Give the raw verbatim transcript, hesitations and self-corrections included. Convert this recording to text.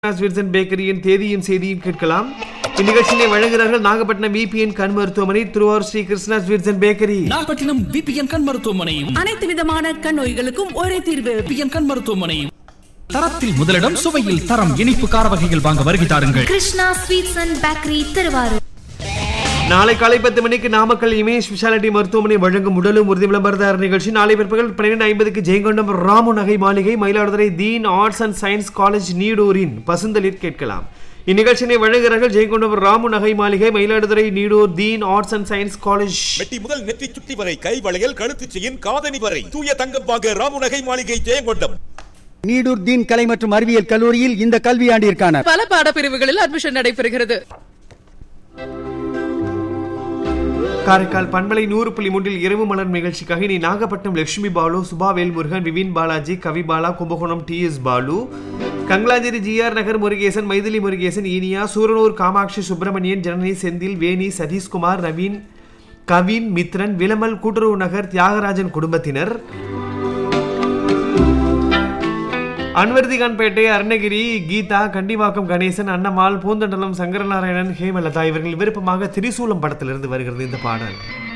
Wilson பேக்கரியின் தேதியும் செய்தியும் கேட்கலாம். இந்நிகழ்ச்சியை வழங்குகிறார்கள் நாகப்பட்டினம் விபிஎன் கண் மருத்துவமனை, Thiruvarur Sri Krishna's Wilson bakery. Nagapattinam VPN கண் மருத்துவமனை அனைத்து விதமான கண் நோய்களுக்கும் ஒரே தீர்வு. விபிஎன் கண் மருத்துவமனை. தரத்தில் முதலிடம், சுவையில் தரம். இனிப்பு கார வகைகள் வாங்க வருகை தாருங்கள். Krishna sweets and bakery, Thiruvarur. நாளை காலை பத்து மணிக்கு நாமக்கல் இமேஜ் ஸ்பெஷாலிட்டி மருத்துவமனை வழங்கும் உடலும் உறுதி விளம்பரதார நிகழ்ச்சி. நாளை பிற்பகல் பன்னிரண்டு ஐம்பதுக்கு ஜெயங்கொண்டம் ராமு நகை மாளிகை, மயிலாடுதுறை தீன் ஆர்ட்ஸ் அண்ட் சயின்ஸ் காலேஜ் நீடூரின் பசுந்தளிர் கேட்கலாம். இந்நிகழ்ச்சியை வழங்குகிறார்கள் ஜெயங்கொண்டம் ராமு நகை மாளிகை, மயிலாடுதுறை நீடூர் தீன் ஆர்ட்ஸ் அண்ட் சயின்ஸ் காலேஜ். மெட்டி முதல் நெற்றி சுட்டி வரை, கை வளையல், கழுத்து செயின், காதணி வரை தூய தங்கம் வாங்க ராமு நகை மாளிகை, ஜெயங்கொண்டம். நீடூர் தீன் கலை மற்றும் அறிவியல் கல்லூரியில் இந்த கல்வியாண்டிற்கான பல பாடப்பிரிவுகளில் அட்மிஷன் நடைபெறுகிறது. காரைக்கால் பண்பலை நூறு புள்ளி மூன்றில் இரவு மலர் நிகழ்ச்சிக்காக இனி Nagapattinam Lakshmi Balu, சுபாவேல் Murugan, விவின் Balaji, Kavibala, Kumbakonam D S Balu, Kangalanchery GR நகர் முருகேசன், மைதிலி முருகேசன், ஈனியா, சூரனூர் காமாட்சி சுப்பிரமணியன், ஜனனி செந்தில், வேணி, சதீஷ்குமார், நவீன், கவின், மித்ரன், விலமல், கூட்டுறவு நகர் தியாகராஜன் குடும்பத்தினர், அன்வர்திகான்பேட்டை, அருணகிரி, கீதா, கண்டிவாக்கம் கணேசன், அன்னமால், பூந்தண்டலம், சங்கரநாராயணன், ஹேமலதா இவர்கள் விருப்பமாக திரிசூலம் படத்திலிருந்து வருகிறது இந்த பாடல்.